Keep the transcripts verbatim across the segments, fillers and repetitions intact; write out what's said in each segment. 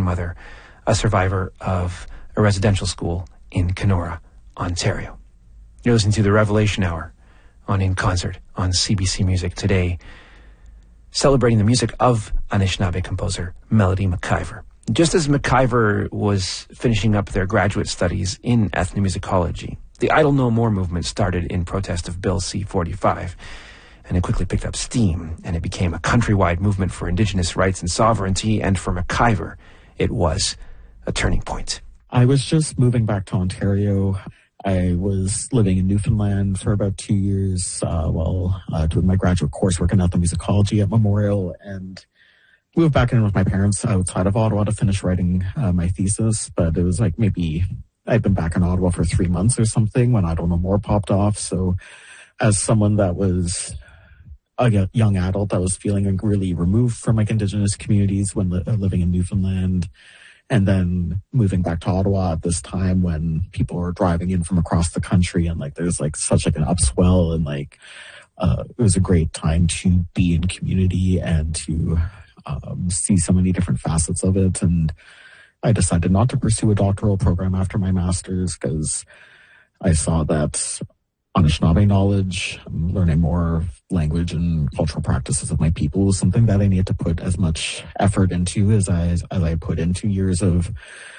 grandmother, a survivor of a residential school in Kenora, Ontario. You're listening to the Revelation Hour on In Concert on C B C Music today, celebrating the music of Anishinaabe composer Melody McIver. Just as McIver was finishing up their graduate studies in ethnomusicology, the Idle No More movement started in protest of Bill C forty-five, and it quickly picked up steam, and it became a countrywide movement for Indigenous rights and sovereignty, and for McIver, it was a turning point. I was just moving back to Ontario. I was living in Newfoundland for about two years uh, while uh, doing my graduate coursework in ethnomusicology at Memorial, and moved back in with my parents outside of Ottawa to finish writing uh, my thesis. But it was like maybe I'd been back in Ottawa for three months or something when Idle No More popped off. So as someone that was a young adult that was feeling like really removed from like Indigenous communities when li- living in Newfoundland, and then moving back to Ottawa at this time when people are driving in from across the country, and like there's like such like an upswell, and like uh, it was a great time to be in community and to um, see so many different facets of it. And I decided not to pursue a doctoral program after my master's because I saw that Anishinaabe knowledge, learning more language and cultural practices of my people was something that I needed to put as much effort into as I as I put into years of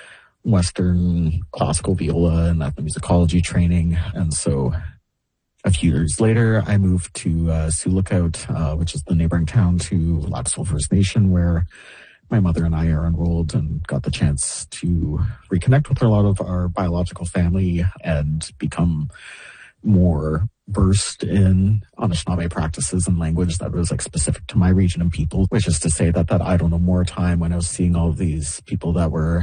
Western classical viola and ethnomusicology training. And so a few years later, I moved to uh, Sioux Lookout, uh, which is the neighboring town to Lac-Seul First Nation, where my mother and I are enrolled, and got the chance to reconnect with a lot of our biological family and become more versed in Anishinaabe practices and language that was like specific to my region and people, which is to say that that Idle No More time when I was seeing all of these people that were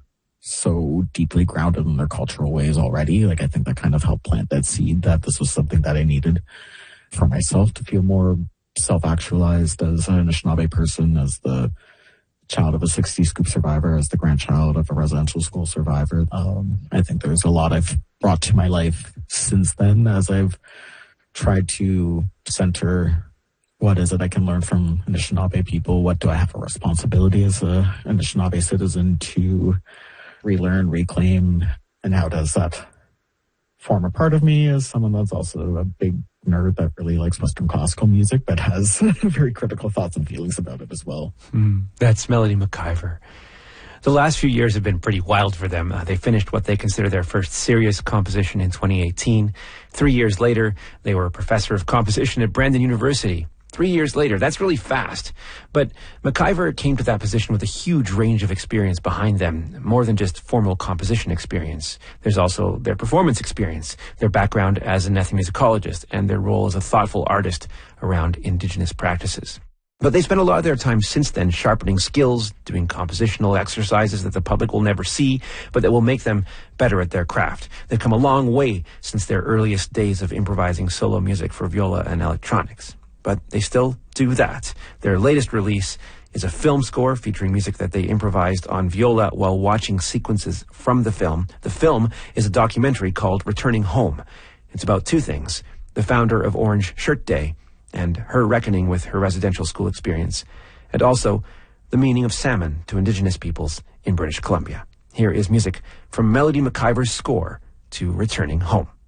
so deeply grounded in their cultural ways already, like I think that kind of helped plant that seed that this was something that I needed for myself to feel more self-actualized as an Anishinaabe person, as the child of a sixty scoop survivor, as the grandchild of a residential school survivor. Um, I think there's a lot I've brought to my life since then as I've tried to center what is it I can learn from Anishinaabe people, what do I have a responsibility as a Anishinaabe citizen to relearn, reclaim, and how does that form a part of me as someone that's also a big nerd that really likes Western classical music but has very critical thoughts and feelings about it as well. Mm, that's Melody McIver. The last few years have been pretty wild for them. Uh, they finished what they consider their first serious composition in twenty eighteen. Three years later, they were a professor of composition at Brandon University. Three years later, that's really fast. But McIver came to that position with a huge range of experience behind them, more than just formal composition experience. There's also their performance experience, their background as an ethnomusicologist, and their role as a thoughtful artist around Indigenous practices. But they spent a lot of their time since then sharpening skills, doing compositional exercises that the public will never see, but that will make them better at their craft. They've come a long way since their earliest days of improvising solo music for viola and electronics. But they still do that. Their latest release is a film score featuring music that they improvised on viola while watching sequences from the film. The film is a documentary called Returning Home. It's about two things: the founder of Orange Shirt Day and her reckoning with her residential school experience, and also the meaning of salmon to Indigenous peoples in British Columbia. Here is music from Melody McIver's score to Returning Home.